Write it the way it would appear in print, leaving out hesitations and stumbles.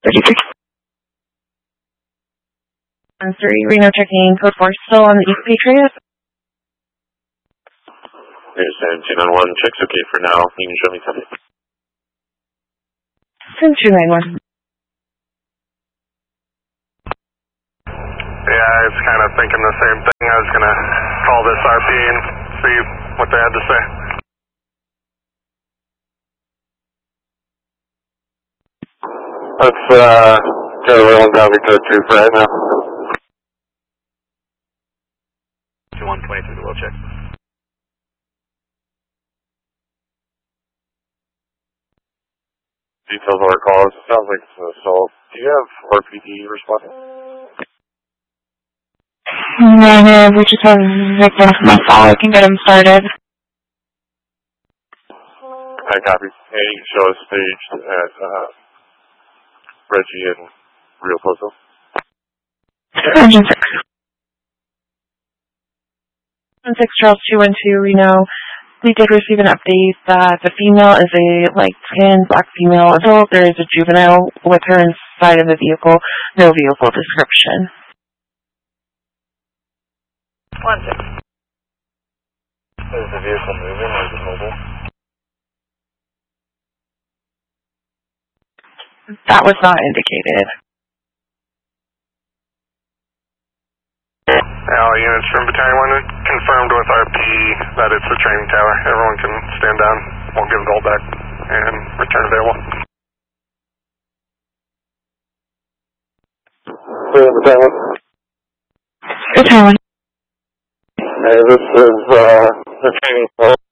33. 3, Reno checking code 4, still on the East Patriot. Understand, 291, check's okay for now. You can show me something. 291. Yeah, I was kind of thinking the same thing. I was going to call this RP and see what they had to say. Let's go to rolling down Victor 2 for right now. 2123 to will check. Details of our calls. It sounds like it's an assault. Do you have RPD responding? No, we just have Victor. That's all. I can get him started. I copy. And you can show us staged at Reggie and Rio Pozo. Engine 6. 6 Charles 212 Reno. We did receive an update that the female is a light-skinned black female adult. There is a juvenile with her inside of the vehicle. No vehicle description. 1-6. Is the vehicle moving or is it mobile? That was not indicated. All units from Battalion 1 confirmed with RP that it's a training tower. Everyone can stand down. We'll give gold back and return available. Battalion 1. Battalion. Hey, this is the training tower.